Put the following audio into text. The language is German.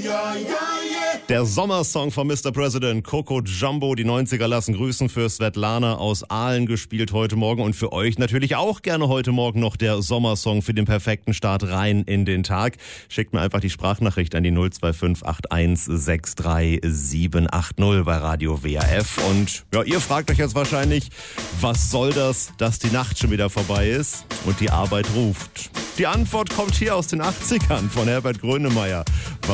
Der Sommersong von Mr. President, Coco Jumbo. Die 90er lassen grüßen für Svetlana aus Aalen gespielt heute Morgen. Und für euch natürlich auch gerne heute Morgen noch der Sommersong für den perfekten Start rein in den Tag. Schickt mir einfach die Sprachnachricht an die 025 81 63780 bei Radio WRF. Und ja, ihr fragt euch jetzt wahrscheinlich, was soll das, dass die Nacht schon wieder vorbei ist und die Arbeit ruft? Die Antwort kommt hier aus den 80ern von Herbert Grönemeyer.